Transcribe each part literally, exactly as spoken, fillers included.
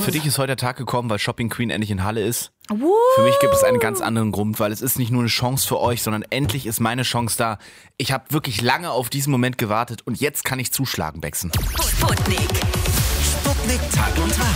für dich ist heute der Tag gekommen, weil Shopping Queen endlich in Halle ist. Woo. Für mich gibt es einen ganz anderen Grund, weil es ist nicht nur eine Chance für euch, sondern endlich ist meine Chance da. Ich habe wirklich lange auf diesen Moment gewartet und jetzt kann ich zuschlagen, Bexen. Sputnik. Sputnik Tag und Tag.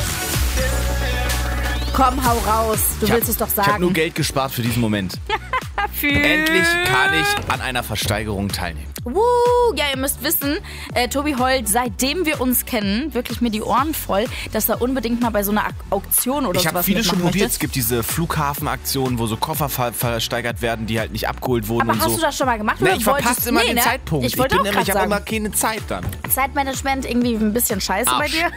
Komm, hau raus. Du Ich willst hab, es doch Ich habe sagen. nur Geld gespart für diesen Moment. Für Endlich kann ich an einer Versteigerung teilnehmen. Woo. Ja, ihr müsst wissen, äh, Tobi heult, seitdem wir uns kennen, wirklich mir die Ohren voll, dass er unbedingt mal bei so einer Ak- Auktion oder Ich habe sowas viele schon mitmachen probiert. möchte. Es gibt diese Flughafenaktionen, wo so Koffer ver versteigert werden, die halt nicht abgeholt wurden Aber und hast so. du das schon mal gemacht? Nee, oder ich wolltest- verpasse immer nee, den ne? Zeitpunkt. Ich wollte bin auch immer, ich gerade habe immer sagen, keine Zeit dann. Zeitmanagement irgendwie ein bisschen scheiße bei Arsch. dir.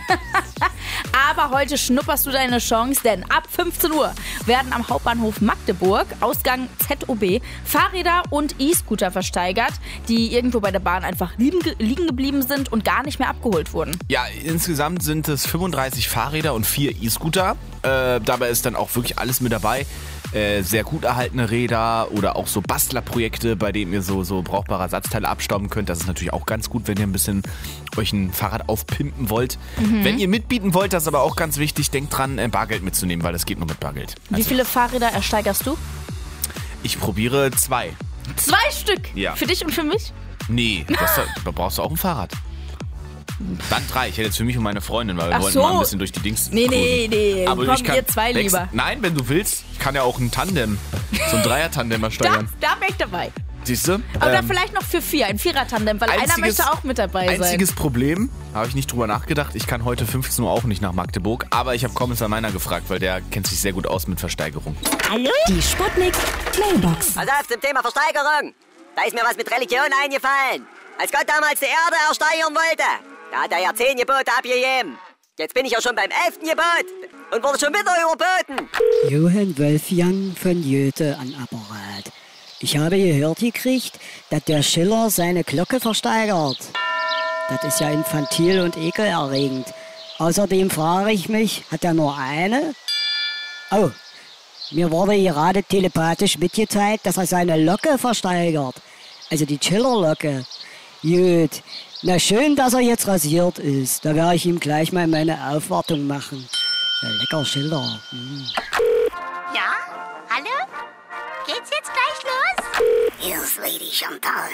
Aber heute schnupperst du deine Chance, denn ab fünfzehn Uhr werden am Hauptbahnhof Magdeburg, Ausgang Z O B, Fahrräder und E-Scooter versteigert, die irgendwo bei der Bahn einfach liegen, ge- liegen geblieben sind und gar nicht mehr abgeholt wurden. Ja, insgesamt sind es fünfunddreißig Fahrräder und vier E-Scooter. Äh, dabei ist dann auch wirklich alles mit dabei. Äh, sehr gut erhaltene Räder oder auch so Bastlerprojekte, bei denen ihr so, so brauchbare Ersatzteile abstauben könnt. Das ist natürlich auch ganz gut, wenn ihr ein bisschen euch ein Fahrrad aufpimpen wollt. Mhm. Wenn ihr mitbieten wollt, das ist aber auch ganz wichtig, denkt dran, äh, Bargeld mitzunehmen, weil das geht nur mit Bargeld. Wie Also, viele Fahrräder ersteigerst du? ich probiere zwei. Zwei Stück. Ja. Für dich und für mich? Nee, das, da brauchst du auch ein Fahrrad. Dann drei. Ich hätte jetzt für mich und meine Freundin, weil wir Ach wollten so. mal ein bisschen durch die Dings Nee, nee, cruisen. nee. Aber Komm, ich kann ihr zwei Bex- lieber. Nein, wenn du willst. Ich kann ja auch ein Tandem, so ein Dreier-Tandem Da, ersteigern. da bin ich dabei. Siehst du? Aber dann Ähm, vielleicht noch für vier, ein Vierer-Tandem, weil einer einziges- möchte auch mit dabei sein. Einziges Problem, habe ich nicht drüber nachgedacht, ich kann heute fünfzehn Uhr auch nicht nach Magdeburg, aber ich habe Kommissar Meiner gefragt, weil der kennt sich sehr gut aus mit Versteigerung. Hallo? Die Sputnik Mailbox. Pass auf zum Thema Versteigerung. Da ist mir was mit Religion eingefallen. Als Gott damals die Erde ersteigern wollte, da hat er ja zehn Gebote abgegeben. Jetzt bin ich ja schon beim elften Gebot und wurde schon wieder überboten. Johann Wolfgang von Goethe an Apparat. Ich habe gehört gekriegt, dass der Schiller seine Glocke versteigert. Das ist ja infantil und ekelerregend. Außerdem frage ich mich, hat er nur eine? Oh, mir wurde gerade telepathisch mitgeteilt, dass er seine Locke versteigert. Also die Schiller-Locke. Gut, na schön, dass er jetzt rasiert ist. Da werde ich ihm gleich mal meine Aufwartung machen. Ja, lecker Schiller. Mm. Ja? Hallo? Geht's jetzt gleich los? Hier ist Lady Chantal.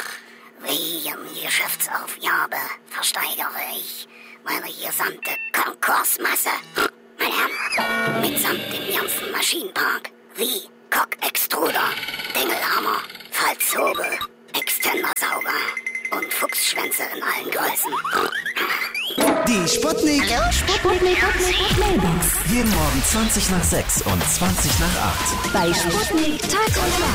Wegen Geschäftsaufgabe versteigere ich meine gesamte Konkursmasse. Meine Herren, mitsamt dem ganzen Maschinenpark wie Kock-Extruder, Dengelhammer, Falzhobel, Extendersauger und Fuchsschwänze in allen Größen. Die Sputnik. Hallo? Sputnik Mailbox. Jeden Morgen zwanzig nach sechs und zwanzig nach acht. Bei Sputnik Tag und Nacht.